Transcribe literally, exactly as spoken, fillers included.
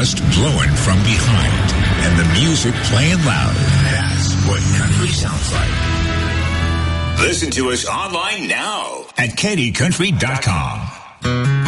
dust blowing from behind and the music playing loud. That's what country sounds like. Listen to us online now at Katy Country dot com.